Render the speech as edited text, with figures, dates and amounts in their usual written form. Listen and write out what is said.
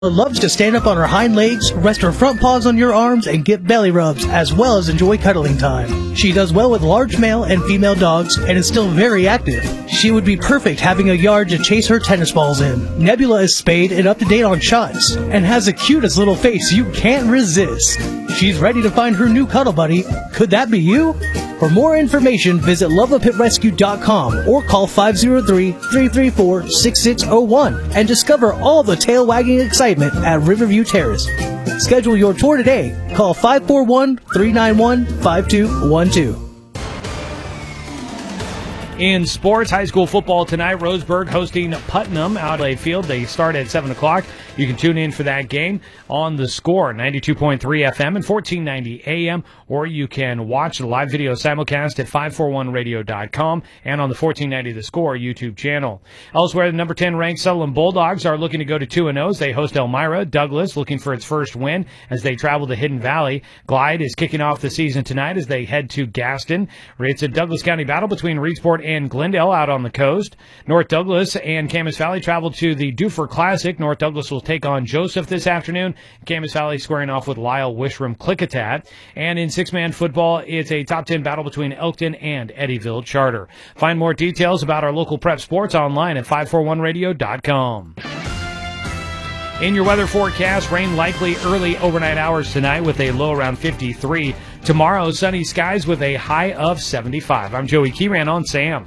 Loves to stand up on her hind legs, rest her front paws on your arms, and get belly rubs, as well as enjoy cuddling time. She does well with large male and female dogs, and is still very active. She would be perfect having a yard to chase her tennis balls in. Nebula is spayed and up to date on shots, and has the cutest little face you can't resist. She's ready to find her new cuddle buddy. Could that be you? For more information, visit loveapitrescue.com or call 503-334-6601 and discover all the tail-wagging excitement at Riverview Terrace. Schedule your tour today. Call 541-391-5212. In sports, high school football tonight, Roseburg hosting Putnam out at Field. They start at 7 o'clock. You can tune in for that game on The Score, 92.3 FM and 1490 AM, or you can watch the live video simulcast at 541radio.com and on the 1490 The Score YouTube channel. Elsewhere, the number 10 ranked Sutherland Bulldogs are looking to go to 2-0. They host Elmira. Douglas looking for its first win as they travel to Hidden Valley. Glide is kicking off the season tonight as they head to Gaston. It's a Douglas County battle between Reedsport and Glendale out on the coast. North Douglas and Camas Valley travel to the Dufur Classic. North Douglas will take on Joseph this afternoon. Camas Valley squaring off with Lyle Wishram Klickitat. And in six-man football, it's a top 10 battle between Elkton and Eddyville Charter. Find more details about our local prep sports online at 541radio.com. In your weather forecast, rain likely early overnight hours tonight with a low around 53. Tomorrow, sunny skies with a high of 75. I'm Joey Kieran on SAM.